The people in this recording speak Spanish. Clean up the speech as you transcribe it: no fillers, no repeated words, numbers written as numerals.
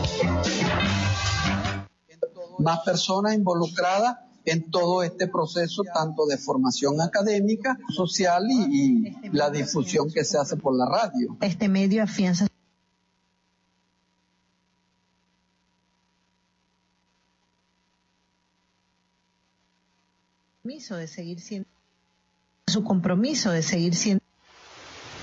Más personas involucradas en todo este proceso, tanto de formación académica, social y la difusión que se hace por la radio. Este medio afianza su compromiso de seguir siendo